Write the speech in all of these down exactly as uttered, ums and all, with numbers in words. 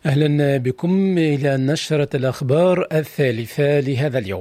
أهلا بكم إلى نشرة الأخبار الثالثة لهذا اليوم.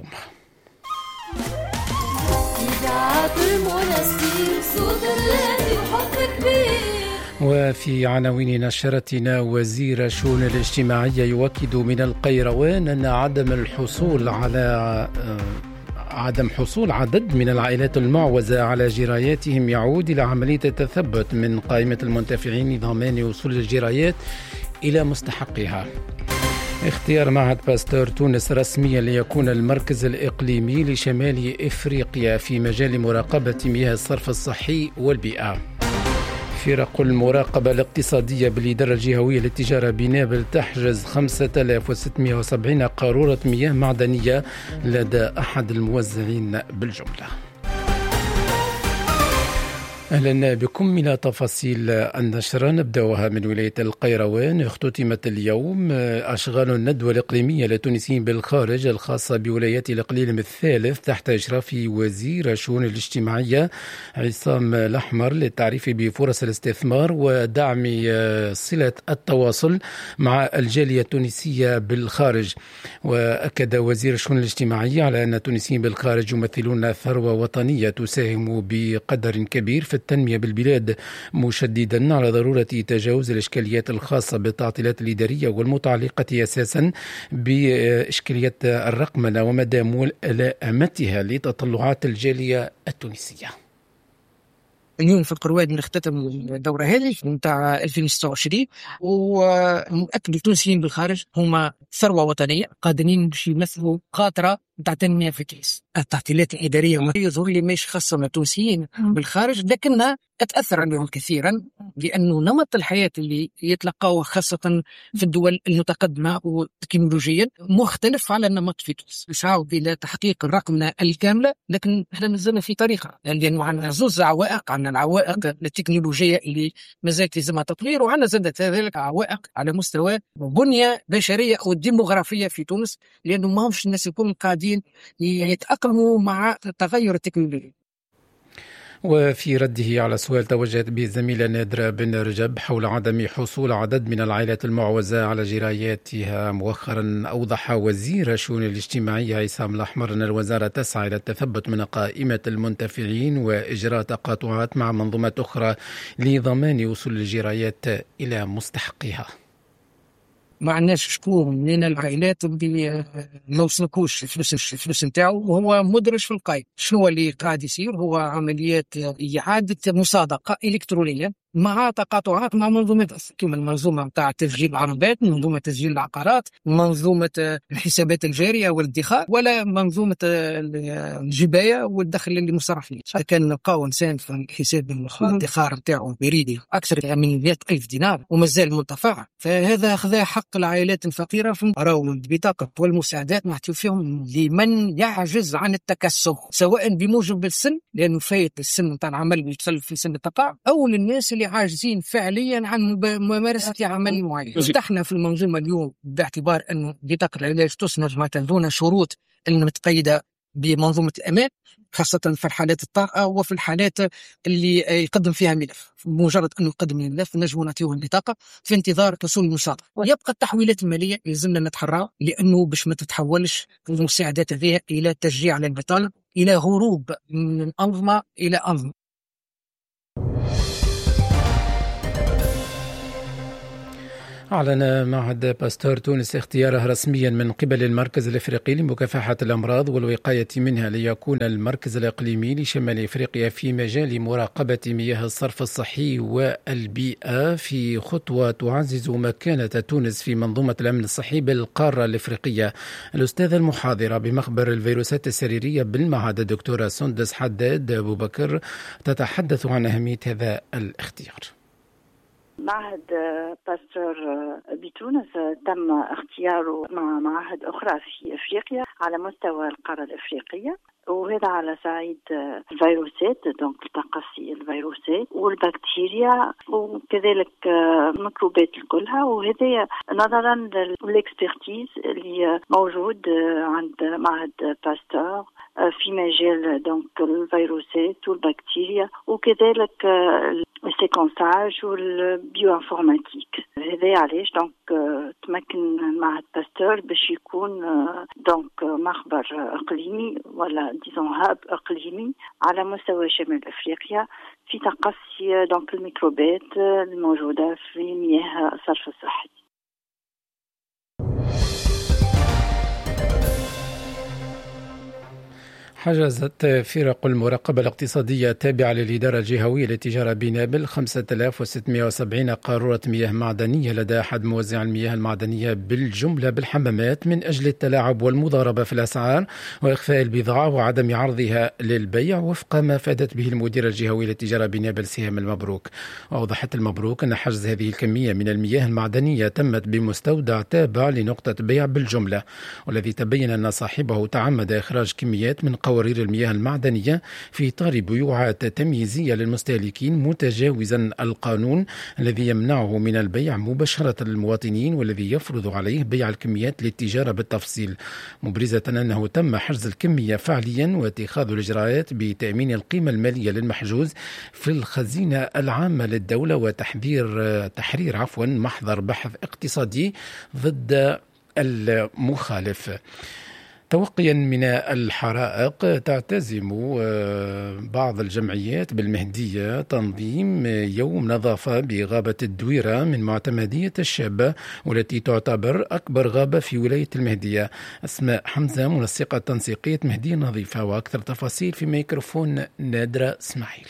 وفي عناوين نشرتنا: وزير الشؤون الاجتماعية يؤكد من القيروان أن عدم الحصول على عدم حصول عدد من العائلات المعوزة على جراياتهم يعود إلى عملية التثبت من قائمة المنتفعين لضمان وصول الجرايات إلى مستحقها. اختيار معهد باستور تونس رسميا ليكون المركز الإقليمي لشمال إفريقيا في مجال مراقبة مياه الصرف الصحي والبيئة. فرق المراقبة الاقتصادية بالإدارة الجهوية للتجارة بنابل تحجز خمسة آلاف وستمائة وسبعين قارورة مياه معدنية لدى أحد الموزعين بالجملة. أهلا بكم إلى تفاصيل النشرة. نبدأها من ولاية القيروان. اختتمت اليوم أشغال الندوة الإقليمية للتونسيين بالخارج الخاصة بولايات الإقليم الثالث تحت إشراف وزير الشؤون الاجتماعية عصام الأحمر للتعريف بفرص الاستثمار ودعم صلة التواصل مع الجالية التونسية بالخارج. وأكد وزير الشؤون الاجتماعية على أن التونسيين بالخارج يمثلون ثروة وطنية تساهم بقدر كبير في التنمية بالبلاد، مشددا على ضرورة تجاوز الإشكاليات الخاصة بالتعطيلات الإدارية والمتعلقة أساسا بإشكاليات الرقمنة ومدى ملائمتها لتطلعات الجالية التونسية. اليوم في القروان نختتم الدورة هذه نتاع ألفين وستة وعشرين، ومؤكد التونسيين بالخارج هما ثروة وطنية قادرين باش يمثلوا قاطرة نتاع تنمية في كيس. التعطيلات الإدارية يظهر لي مش خاصة التونسيين بالخارج، لكنها تأثر عليهم كثيرا، لأنه نمط الحياة اللي يتلقوه خاصة في الدول المتقدمة وتكنولوجيا مختلف على النمط في تونس. نسعى إلى تحقيق الرقمنة الكاملة، لكن احنا مازلنا في طريقة، لأنه عندنا زوز عوائق. عندنا العوائق التكنولوجية اللي مازالت لازمها تطوير، وعندنا زادة ذلك عوائق على مستوى بنية بشرية أو الديموغرافية في تونس، لأنه ما همش الناس يكونوا قاعدين يتأقلموا مع التغير التكنولوجي. وفي رده على سؤال توجهت به الزميلة نادرة بن رجب حول عدم حصول عدد من العائلات المعوزة على جراياتها مؤخرا، أوضح وزير الشؤون الاجتماعية عصام الأحمر أن الوزارة تسعى إلى التثبت من قائمة المنتفعين وإجراء تقاطعات مع منظومات أخرى لضمان وصول الجرايات إلى مستحقها. ما عندناش شكون من العائلات اللي ما وصلكوش الفلوس الفلوس نتاعو وهو مدرج في القائمة. شنو اللي قاعد يصير؟ هو عمليات إعادة مصادقة إلكترونية مع تقاطعات مع منظومة كما المنظومة نتاع تسجيل العربات، منظومة تسجيل العقارات، منظومة الحسابات الجارية والادخار، ولا منظومة الجباية والدخل اللي مصرف فيه. كان نلقاو إنسان في الحساب الادخار نتاعو بريدي أكثر من مئة ألف دينار ومازال منتفع، فهذا أخذ حق العائلات الفقيرة في راهو البطاقة والمساعدات نعطيو فيهم لمن يعجز عن التكسب، سواء بموجب السن لأنه فايت السن نتاع العمل يدخل في سن التقاعد، أو للناس اللي عاجزين فعليا عن ممارسة عمل معين. فتحنا في المنظومة اليوم باعتبار أنه بطاقة العلاج تصنف مثلا دون شروط المتقيدة بمنظومة الأمان، خاصة في الحالات الطارئة وفي الحالات اللي يقدم فيها ملف. مجرد أنه يقدم الملف نجم نعطيه البطاقة في انتظار حصول المساعدة. ويبقى التحويلات المالية يلزمنا نتحرى، لأنه باش ما تتحولش المساعدات هذه إلى تشجيع على البطالة، إلى هروب من أنظمة إلى أنظمة. أعلن معهد باستور تونس اختياره رسميا من قبل المركز الإفريقي لمكافحة الأمراض والوقاية منها ليكون المركز الإقليمي لشمال إفريقيا في مجال مراقبة مياه الصرف الصحي والبيئة، في خطوة تعزز مكانة تونس في منظومة الأمن الصحي بالقارة الإفريقية. الأستاذة المحاضرة بمخبر الفيروسات السريرية بالمعهد الدكتورة سندس حداد أبو بكر تتحدث عن أهمية هذا الاختيار. معهد باستور بتونس تم اختياره مع معاهد أخرى في أفريقيا على مستوى القارة الأفريقية، وهذا على صعيد الفيروسات، دونك تقصي الفيروسات والبكتيريا وكذلك الميكروبات كلها، وهذا نظرا للاكسبرتيز اللي موجود عند معهد باستور في مجال دونك الفيروسات والبكتيريا وكذلك السيكونساج والبيو انفورماتيك. هذا علاش دونك تمكن معهد باستور باش يكون دونك مخبر اقليمي ولا ديزون هاب اقليمي على مستوى شمال افريقيا في تقصي دونك الميكروبات الموجوده في مياه الصرف الصحي. حجزت فرق المراقبة الاقتصادية التابعة للإدارة الجهوية للتجارة بنابل خمسة آلاف وستمائة وسبعين قارورة مياه معدنية لدى أحد موزع المياه المعدنية بالجملة بالحمامات من أجل التلاعب والمضاربة في الأسعار وإخفاء البضاعة وعدم عرضها للبيع وفق ما فادت به المدير الجهوي للتجارة بنابل سهام المبروك. وأوضحت المبروك أن حجز هذه الكمية من المياه المعدنية تمت بمستودع تابع لنقطة بيع بالجملة، والذي تبين أن صاحبه تعمد إخراج كميات من قوارير المياه المعدنية في إطار بيوعات تمييزية للمستهلكين متجاوزا القانون الذي يمنعه من البيع مباشرة للمواطنين والذي يفرض عليه بيع الكميات للتجارة بالتفصيل، مبرزة أنه تم حجز الكمية فعليا واتخاذ الإجراءات بتأمين القيمة المالية للمحجوز في الخزينة العامة للدولة وتحذير تحرير عفوا محضر بحث اقتصادي ضد المخالف. توقيا من الحرائق تعتزم بعض الجمعيات بالمهدية تنظيم يوم نظافة بغابة الدويرة من معتمدية الشابة والتي تعتبر أكبر غابة في ولاية المهدية. أسماء حمزة منسقة تنسيقية مهدية نظيفة، وأكثر تفاصيل في ميكروفون نادرة اسماعيل.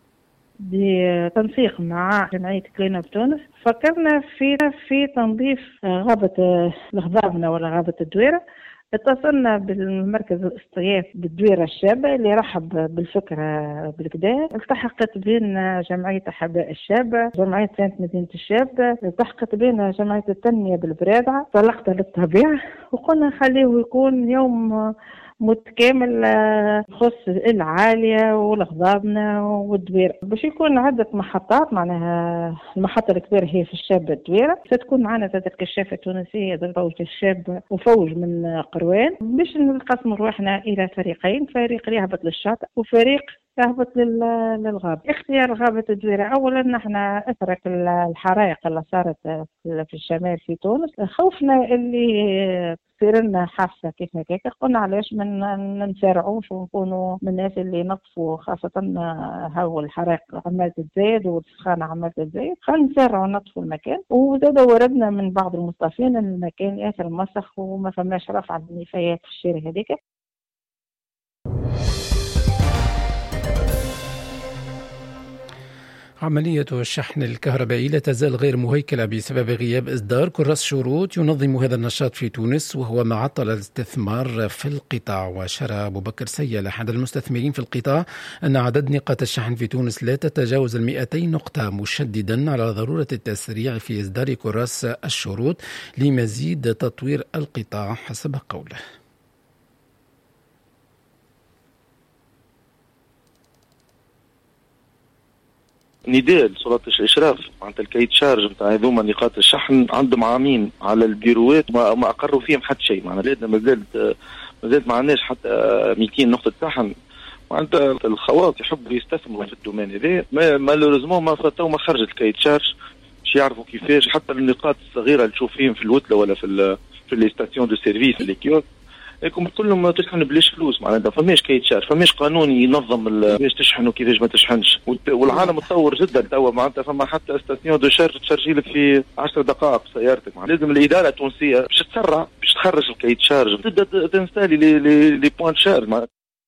بتنسيق مع جمعية كلينا بتونس فكرنا في في تنظيف غابة الغضابنة ولا غابة الدويرة. اتصلنا بالمركز الاصطياف بالدويرة الشابة اللي رحب بالفكرة بالكدا. التحقت بين جمعية أحباء الشابة، جمعية سانت مدينة الشابة، التحقت بين جمعية التنمية بالبرادعة، طلقت للطبيعة وقلنا نخليه يكون يوم متكامل خص العالية والغضابنة والدويرة باش يكون عدة محطات. معناها المحطة الكبيرة هي في الشابة الدويرة، ستكون معنا ذات الكشافة التونسية ذات فوج الشابة وفوج من قروان باش نقسم روحنا إلى فريقين، فريق يهبط للشاطئ وفريق يهبط للغابة. اختيار غابة الدويرة أولا نحن أثرت الحرائق اللي صارت في الشمال في تونس، خوفنا اللي تصير لنا حادثة كيف هكاك، قلنا علاش ما نسارعوش ونكونوا من الناس اللي نطفوا، خاصة هاو الحرائق عمالة تزايد والسخانة عمالة تزايد، خلينا نسارعوا ونطفوا المكان. وزاد وردنا من بعض المصطفين أن المكان ياسر مسخ وما فماش رفع النفايات في الشارع هذيك. عملية الشحن الكهربائي لا تزال غير مهيكلة بسبب غياب إصدار كراس شروط ينظم هذا النشاط في تونس، وهو ما عطل الاستثمار في القطاع. وأشار أبو بكر سيال أحد المستثمرين في القطاع أن عدد نقاط الشحن في تونس لا تتجاوز المئتين نقطة، مشددا على ضرورة التسريع في إصدار كراس الشروط لمزيد تطوير القطاع حسب قوله. نداء لسلطة الإشراف معناتها الكيت شارج نتاع هذوما نقاط الشحن عندهم عامين على البيروات ما أقروا فيهم حتى شيء. معناتها ما زالت ما زالت ما عندناش حتى مئتين نقطة شحن. معناتها الخواص يحبوا يستثمروا في الدومين هذا، مالوريزمون ما فتوا ما خرجت الكيت شارج باش يعرفوا كيفاش حتى النقاط الصغيرة اللي تشوف فيهم في الوتلة ولا في في لي ستاسيون دو سيرفيس اللي كيوت لكم كلهم تشحن بلاش فلوس. معناتها فماش كي تشارج، فماش قانون ينظم كيفاش تشحن وكيفاش ما تشحنش. والعالم تطور جدا توا، معناتها فما حتى ستاسيون دو شارج تشارجي لك في عشر دقائق سيارتك. لازم الاداره التونسيه باش تسرع باش تخرج الكي تشارج تبدا تنستالي لي لي لي بوان شارج.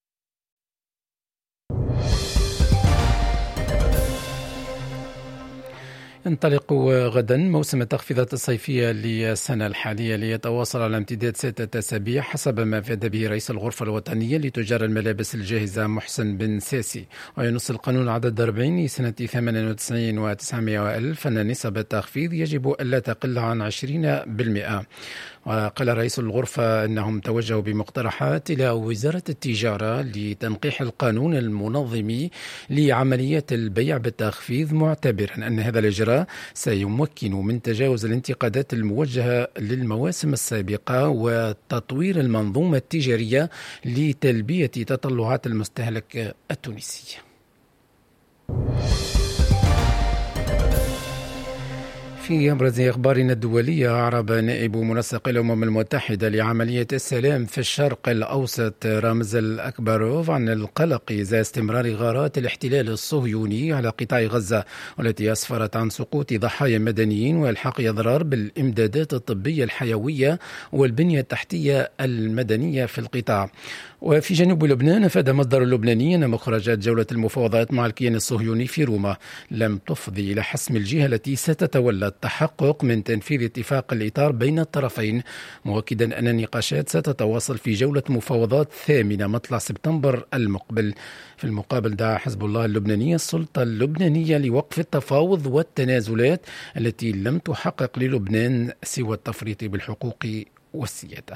ينطلق غدا موسم التخفيضات الصيفية للسنة الحالية ليتواصل على امتداد ستة أسابيع حسب ما أفاد به رئيس الغرفة الوطنية لتجار الملابس الجاهزة محسن بن ساسي. وينص القانون عدد أربعين سنة ثمانية وتسعين وتسعمائة وألف أن نسب التخفيض يجب ألا تقل عن عشرين بالمئة. وقال رئيس الغرفة أنهم توجهوا بمقترحات إلى وزارة التجارة لتنقيح القانون المنظم لعمليات البيع بالتخفيض، معتبرا أن هذا الإجراء سيمكن من تجاوز الانتقادات الموجهة للمواسم السابقة وتطوير المنظومة التجارية لتلبية تطلعات المستهلك التونسي. في أبرز أخبارنا الدولية، أعرب نائب منسق الأمم المتحدة لعملية السلام في الشرق الأوسط رامز الأكبروف عن القلق إزاء استمرار غارات الاحتلال الصهيوني على قطاع غزة، والتي أسفرت عن سقوط ضحايا مدنيين وإلحاق أضرار بالإمدادات الطبية الحيوية والبنية التحتية المدنية في القطاع. وفي جنوب لبنان، أفاد مصدر لبناني أن مخرجات جولة المفاوضات مع الكيان الصهيوني في روما لم تفضي إلى حسم الجهة التي ستتولى التحقق من تنفيذ اتفاق الإطار بين الطرفين، مؤكدا أن النقاشات ستتواصل في جولة مفاوضات ثامنة مطلع سبتمبر المقبل. في المقابل، دعا حزب الله اللبناني السلطة اللبنانية لوقف التفاوض والتنازلات التي لم تحقق للبنان سوى التفريط بالحقوق والسيادة.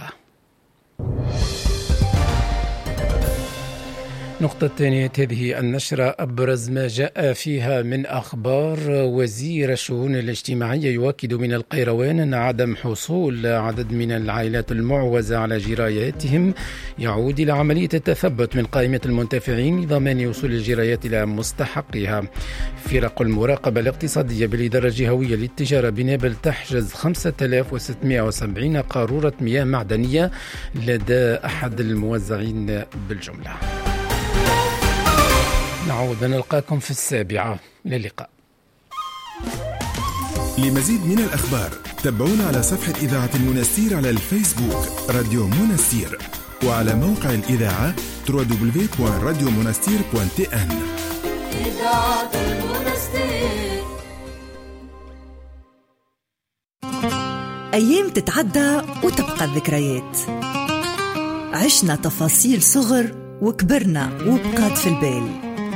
نقطة ثانية هذه النشرة أبرز ما جاء فيها من أخبار. وزير الشؤون الاجتماعية يؤكد من القيروان أن عدم حصول عدد من العائلات المعوزة على جراياتهم يعود إلى عملية التثبت من قائمة المنتفعين لضمان وصول الجرايات إلى مستحقها. فرق المراقبة الاقتصادية بالإدارة الجهوية للتجارة بنابل تحجز خمسة آلاف وستمائة وسبعين قارورة مياه معدنية لدى أحد الموزعين بالجملة. نعود نلقاكم في السابعة. إلى اللقاء. لمزيد من الأخبار تابعونا على صفحة إذاعة المنستير على الفيسبوك راديو منستير، وعلى موقع الإذاعة دبليو دبليو دبليو دوت راديو منستير دوت تي إن. إذاعة المنستير. أيام تتعدى وتبقى الذكريات، عشنا تفاصيل صغر وكبرنا وبقات في البال.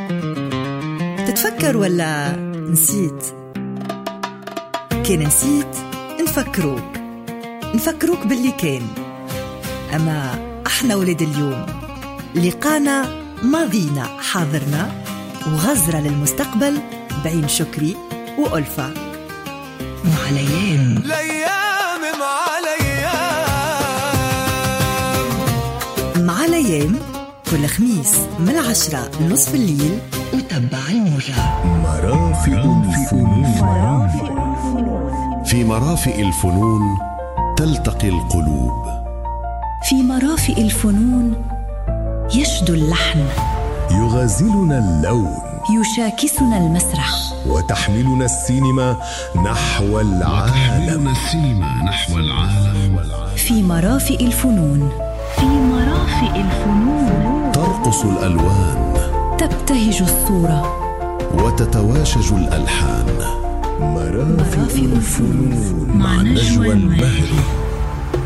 تتفكر ولا نسيت؟ كان نسيت نفكروك نفكروك باللي كان. أما احنا ولد اليوم، لقانا ماضينا حاضرنا وغزرة للمستقبل بعين شكري وألفة. مع الأيام الأيام مع الأيام مع الأيام كل خميس من العشرة لنصف الليل، وتبع الموجة. مرافئ الفنون. في مرافئ الفنون تلتقي القلوب. في مرافئ الفنون يشدو اللحن، يغازلنا اللون، يشاكسنا المسرح، وتحملنا السينما نحو العالم. السينما نحو العالم. في مرافئ الفنون. في مرافئ الفنون ترقص الألوان، تبتهج الصورة، وتتواشج الألحان. مرافئ الفنون مع نجوى المهري.